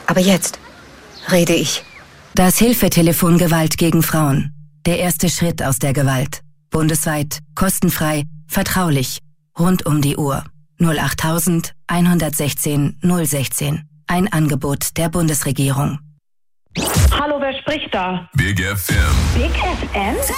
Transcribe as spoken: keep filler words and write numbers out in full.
Aber jetzt rede ich. Das Hilfetelefon Gewalt gegen Frauen. Der erste Schritt aus der Gewalt. Bundesweit, kostenfrei, vertraulich, rund um die Uhr. null acht tausend hundertsechzehn null sechzehn. Ein Angebot der Bundesregierung. Hallo, wer spricht da? Big F M. Big F M?